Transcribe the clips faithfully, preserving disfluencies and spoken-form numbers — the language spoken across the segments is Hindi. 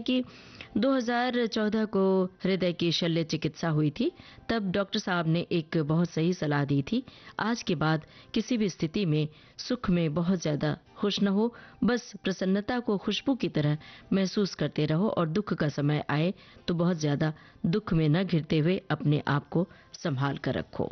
कि दो हज़ार चौदह को हृदय की शल्य चिकित्सा हुई थी। तब डॉक्टर साहब ने एक बहुत सही सलाह दी थी, आज के बाद किसी भी स्थिति में सुख में बहुत ज़्यादा खुश न हो, बस प्रसन्नता को खुशबू की तरह महसूस करते रहो और दुख का समय आए तो बहुत ज़्यादा दुख में न घिरते हुए अपने आप को संभाल कर रखो।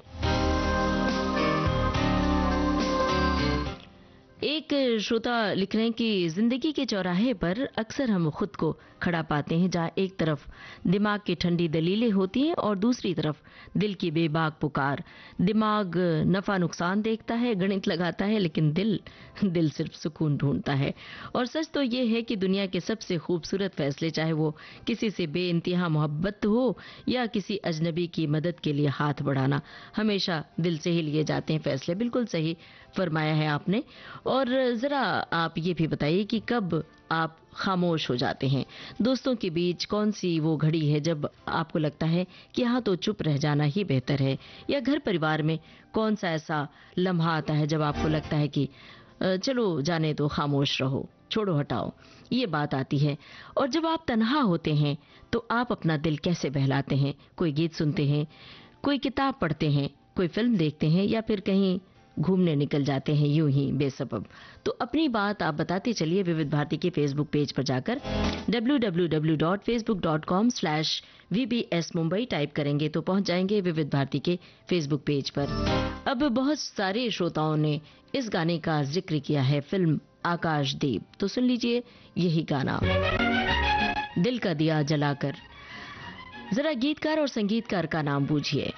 एक श्रोता लिख रहे हैं कि जिंदगी के चौराहे पर अक्सर हम खुद को खड़ा पाते हैं, जहां एक तरफ दिमाग की ठंडी दलीलें होती हैं और दूसरी तरफ दिल की बेबाक पुकार। दिमाग नफा नुकसान देखता है, गणित लगाता है, लेकिन दिल दिल सिर्फ सुकून ढूंढता है। और सच तो ये है कि दुनिया के सबसे खूबसूरत फैसले, चाहे वो किसी से बेइंतहा मोहब्बत हो या किसी अजनबी की मदद के लिए हाथ बढ़ाना, हमेशा दिल से ही लिए जाते हैं फैसले। बिल्कुल सही फरमाया है आपने। और जरा आप ये भी बताइए कि कब आप खामोश हो जाते हैं? दोस्तों के बीच कौन सी वो घड़ी है जब आपको लगता है कि हाँ तो चुप रह जाना ही बेहतर है? या घर परिवार में कौन सा ऐसा लम्हा आता है जब आपको लगता है कि चलो जाने दो, खामोश रहो, छोड़ो हटाओ, ये बात आती है? और जब आप तन्हा होते हैं तो आप अपना दिल कैसे बहलाते हैं? कोई गीत सुनते हैं, कोई किताब पढ़ते हैं, कोई फिल्म देखते हैं, या फिर कहीं घूमने निकल जाते हैं यूं ही बेसबब? तो अपनी बात आप बताते चलिए विविध भारती के फेसबुक पेज पर जाकर। W W W dot Facebook dot com slash we B S Mumbai type करेंगे तो पहुंच जाएंगे विविध भारती के फेसबुक पेज पर। अब बहुत सारे श्रोताओं ने इस गाने का जिक्र किया है, फिल्म आकाशदीप। तो सुन लीजिए यही गाना, दिल का दिया जलाकर। जरा गीतकार और संगीतकार का नाम बूझिए।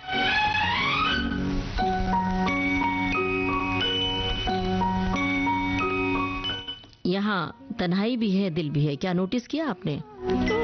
यहाँ तन्हाई भी है, दिल भी है, क्या नोटिस किया आपने?